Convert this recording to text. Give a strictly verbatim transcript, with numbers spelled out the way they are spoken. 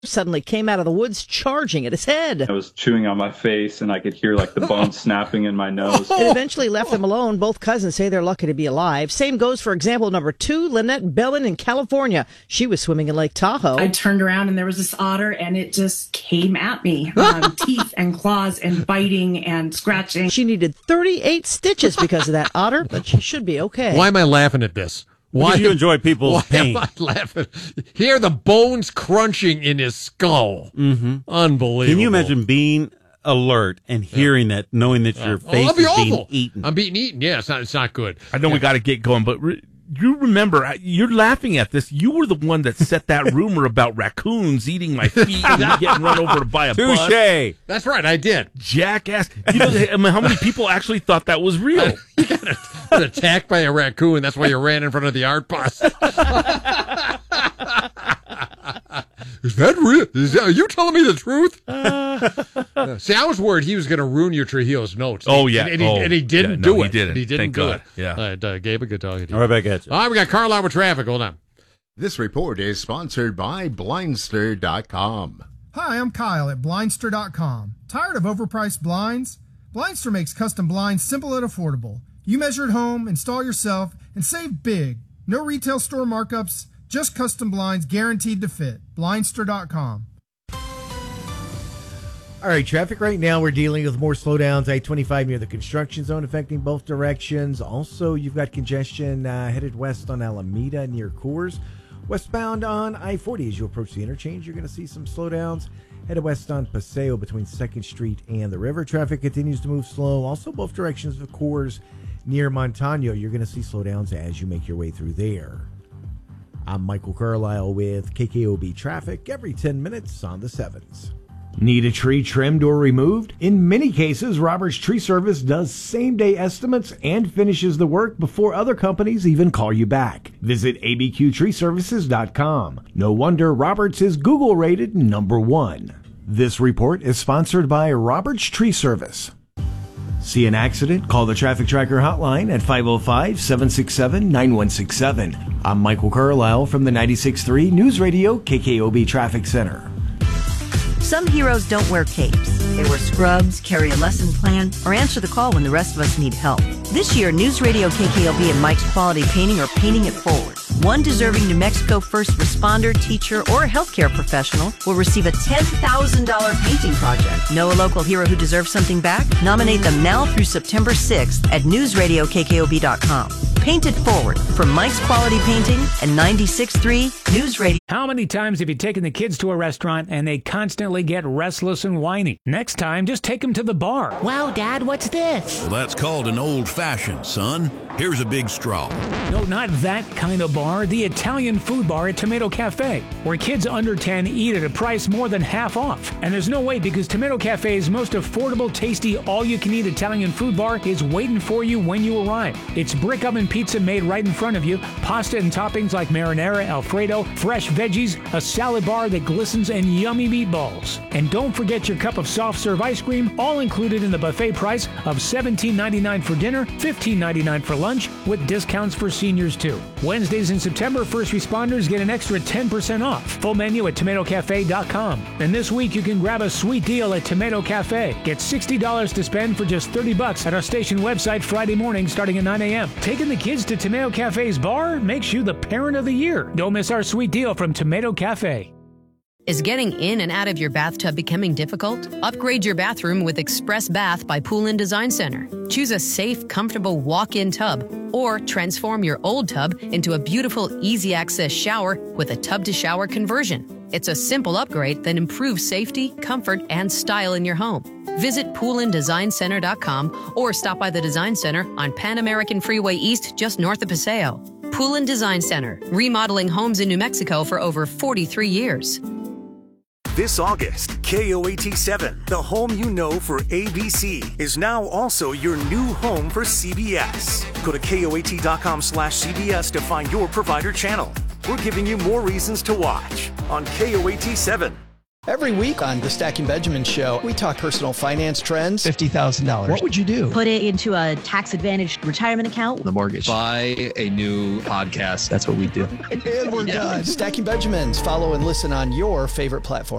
suddenly came out of the woods charging at his head. I was chewing on my face, and I could hear like the bones snapping in my nose. It eventually left them alone. Both cousins say they're lucky to be alive. Same goes for example number two, Lynette Bellin in California. She was swimming in Lake Tahoe. I turned around and there was this otter, and it just came at me. Um, teeth and claws and biting and scratching. She needed thirty-eight stitches because of that otter, but she should be okay. Why am I laughing at this? Why do you enjoy people's why pain? Am I laughing? Hear the bones crunching in his skull. Mm-hmm. Unbelievable. Can you imagine being alert and hearing yeah. that, knowing that your oh, face that'd be is awful. being eaten? I'm being eaten. Yeah, it's not. It's not good. I know yeah. we got to get going, but re- you remember, you're laughing at this. You were the one that set that rumor about raccoons eating my feet and me getting run over by a bus. Touche. That's right. I did. Jackass. You know, I mean, how many people actually thought that was real? You got attacked by a raccoon. That's why you ran in front of the art bus. Is that real? Is that, are you telling me the truth? Uh, see, I was worried he was going to ruin your Trujillo's notes. Oh, yeah. And, and, he, oh, and he didn't yeah, do no, it. He didn't. He didn't Thank do God. it. Yeah. All right, uh, Gabe, good talking to you. All right, back at you. All right, we got Carlisle with traffic. Hold on. This report is sponsored by Blindster dot com. Hi, I'm Kyle at Blindster dot com. Tired of overpriced blinds? Blindster makes custom blinds simple and affordable. You measure at home, install yourself, and save big. No retail store markups, just custom blinds guaranteed to fit. Blindster dot com. All right, traffic right now, we're dealing with more slowdowns. I twenty-five near the construction zone affecting both directions. Also, you've got congestion uh, headed west on Alameda near Coors. Westbound on I forty as you approach the interchange, you're going to see some slowdowns. Headed west on Paseo between second Street and the river. Traffic continues to move slow. Also, both directions of Coors near Montano, you're going to see slowdowns as you make your way through there. I'm Michael Carlisle with K K O B Traffic every ten minutes on the sevens. Need a tree trimmed or removed? In many cases, Roberts Tree Service does same-day estimates and finishes the work before other companies even call you back. Visit A B Q tree services dot com. No wonder Roberts is Google-rated number one. This report is sponsored by Roberts Tree Service. See an accident? Call the Traffic Tracker hotline at five oh five, seven six seven, nine one six seven. I'm Michael Carlisle from the ninety-six point three News Radio K K O B Traffic Center. Some heroes don't wear capes. They wear scrubs, carry a lesson plan, or answer the call when the rest of us need help. This year, News Radio K K O B and Mike's Quality Painting are paying it forward. One deserving New Mexico first responder, teacher, or healthcare professional will receive a ten thousand dollars painting project. Know a local hero who deserves something back? Nominate them now through September sixth at news radio k k o b dot com. Paint it forward from Mike's Quality Painting and ninety-six point three News Radio. How many times have you taken the kids to a restaurant and they constantly get restless and whiny? Next time, just take them to the bar. Wow, Dad, what's this? Well, that's called an old-fashioned, son. Here's a big straw. No, not that kind of bar. The Italian food bar at Tomato Cafe, where kids under ten eat at a price more than half off. And there's no wait because Tomato Cafe's most affordable, tasty, all-you-can-eat Italian food bar is waiting for you when you arrive. It's brick oven pizza made right in front of you, pasta and toppings like marinara, Alfredo, fresh veggies, a salad bar that glistens, and yummy meatballs. And don't forget your cup of soft-serve ice cream, all included in the buffet price of seventeen ninety-nine for dinner, fifteen ninety-nine for lunch, with discounts for seniors too. Wednesdays in September, first responders get an extra ten percent off. Full menu at tomato cafe dot com. And this week you can grab a sweet deal at Tomato Cafe. Get sixty dollars to spend for just thirty bucks at our station website Friday morning starting at nine a.m. Taking the kids to Tomato Cafe's bar makes you the parent of the year. Don't miss our sweet deal from Tomato Cafe. Is getting in and out of your bathtub becoming difficult? Upgrade your bathroom with Express Bath by Pool and Design Center. Choose a safe, comfortable walk-in tub, or transform your old tub into a beautiful, easy-access shower with a tub-to-shower conversion. It's a simple upgrade that improves safety, comfort, and style in your home. Visit pool and design center dot com or stop by the Design Center on Pan American Freeway East, just north of Paseo. Pool and Design Center, remodeling homes in New Mexico for over forty-three years. This August, K O A T seven, the home you know for A B C, is now also your new home for C B S. Go to K O A T dot com slash C B S to find your provider channel. We're giving you more reasons to watch on K O A T seven. Every week on the Stacking Benjamin Show, we talk personal finance trends. fifty thousand dollars. What would you do? Put it into a tax-advantaged retirement account. The mortgage. Buy a new podcast. That's what we do. And we're done. Stacking Benjamins. Follow and listen on your favorite platform.